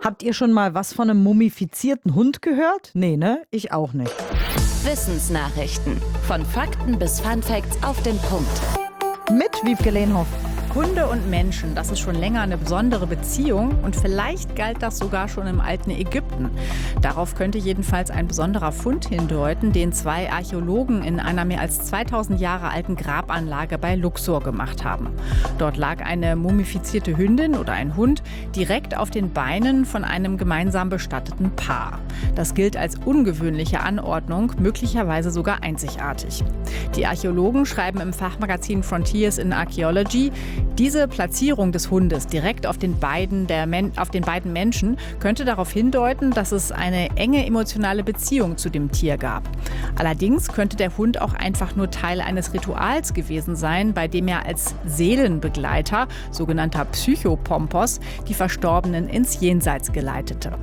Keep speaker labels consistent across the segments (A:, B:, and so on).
A: Habt ihr schon mal was von einem mumifizierten Hund gehört? Nee, ne? Ich auch nicht.
B: Wissensnachrichten. Von Fakten bis Funfacts auf den Punkt.
A: Mit Wiebke Lehnhoff.
C: Hunde und Menschen, das ist schon länger eine besondere Beziehung und vielleicht galt das sogar schon im alten Ägypten. Darauf könnte jedenfalls ein besonderer Fund hindeuten, den 2 Archäologen in einer mehr als 2000 Jahre alten Grabanlage bei Luxor gemacht haben. Dort lag eine mumifizierte Hündin oder ein Hund direkt auf den Beinen von einem gemeinsam bestatteten Paar. Das gilt als ungewöhnliche Anordnung, möglicherweise sogar einzigartig. Die Archäologen schreiben im Fachmagazin Frontiers in Archaeology, diese Platzierung des Hundes direkt auf den beiden Menschen könnte darauf hindeuten, dass es eine enge emotionale Beziehung zu dem Tier gab. Allerdings könnte der Hund auch einfach nur Teil eines Rituals gewesen sein, bei dem er als Seelenbegleiter, sogenannter Psychopompos, die Verstorbenen ins Jenseits geleitete.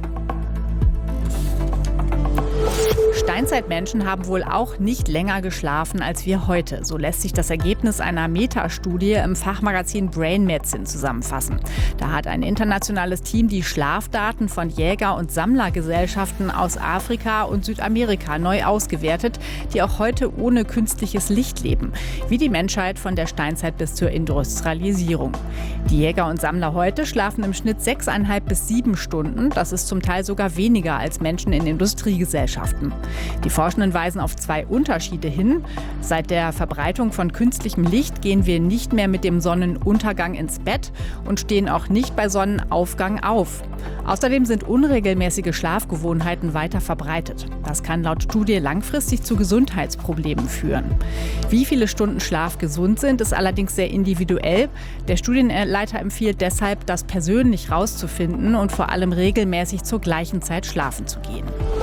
C: Steinzeitmenschen haben wohl auch nicht länger geschlafen als wir heute. So lässt sich das Ergebnis einer Metastudie im Fachmagazin Brain Medicine zusammenfassen. Da hat ein internationales Team die Schlafdaten von Jäger- und Sammlergesellschaften aus Afrika und Südamerika neu ausgewertet, die auch heute ohne künstliches Licht leben, wie die Menschheit von der Steinzeit bis zur Industrialisierung. Die Jäger und Sammler heute schlafen im Schnitt 6,5 bis 7 Stunden. Das ist zum Teil sogar weniger als Menschen in Industriegesellschaften. Die Forschenden weisen auf 2 Unterschiede hin. Seit der Verbreitung von künstlichem Licht gehen wir nicht mehr mit dem Sonnenuntergang ins Bett und stehen auch nicht bei Sonnenaufgang auf. Außerdem sind unregelmäßige Schlafgewohnheiten weiter verbreitet. Das kann laut Studie langfristig zu Gesundheitsproblemen führen. Wie viele Stunden Schlaf gesund sind, ist allerdings sehr individuell. Der Studienleiter empfiehlt deshalb, das persönlich rauszufinden und vor allem regelmäßig zur gleichen Zeit schlafen zu gehen.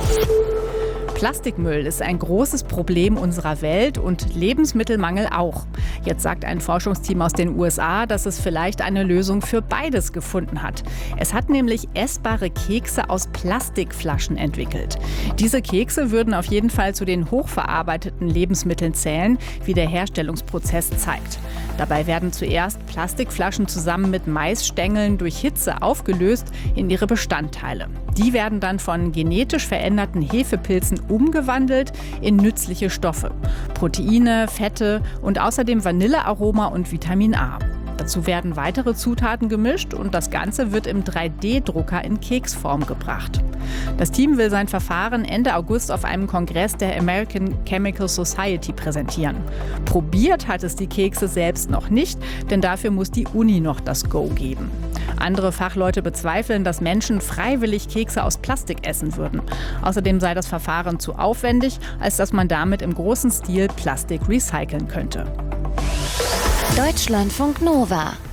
C: Plastikmüll ist ein großes Problem unserer Welt und Lebensmittelmangel auch. Jetzt sagt ein Forschungsteam aus den USA, dass es vielleicht eine Lösung für beides gefunden hat. Es hat nämlich essbare Kekse aus Plastikflaschen entwickelt. Diese Kekse würden auf jeden Fall zu den hochverarbeiteten Lebensmitteln zählen, wie der Herstellungsprozess zeigt. Dabei werden zuerst Plastikflaschen zusammen mit Maisstängeln durch Hitze aufgelöst in ihre Bestandteile. Die werden dann von genetisch veränderten Hefepilzen umgewandelt in nützliche Stoffe. Proteine, Fette und außerdem Vanillearoma und Vitamin A. Dazu werden weitere Zutaten gemischt und das Ganze wird im 3D-Drucker in Keksform gebracht. Das Team will sein Verfahren Ende August auf einem Kongress der American Chemical Society präsentieren. Probiert hat es die Kekse selbst noch nicht, denn dafür muss die Uni noch das Go geben. Andere Fachleute bezweifeln, dass Menschen freiwillig Kekse aus Plastik essen würden. Außerdem sei das Verfahren zu aufwendig, als dass man damit im großen Stil Plastik recyceln könnte.
B: Deutschlandfunk Nova